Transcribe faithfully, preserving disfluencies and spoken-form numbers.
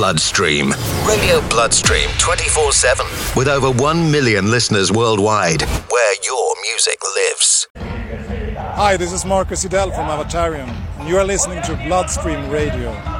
Bloodstream. Radio Bloodstream twenty-four seven. With over one million listeners worldwide. Where your music lives. Hi, this is Marcus Idell from Avatarium, and you are listening to Bloodstream Radio.